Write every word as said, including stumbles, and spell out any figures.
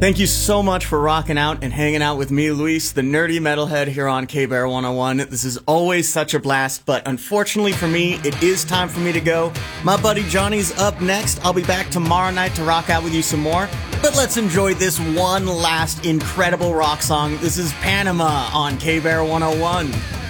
Thank you so much for rocking out and hanging out with me, Luis, the nerdy metalhead here on K-Bear one oh one. This is always such a blast, but unfortunately for me, it is time for me to go. My buddy Johnny's up next. I'll be back tomorrow night to rock out with you some more. But let's enjoy this one last incredible rock song. This is Panama on K-Bear one oh one.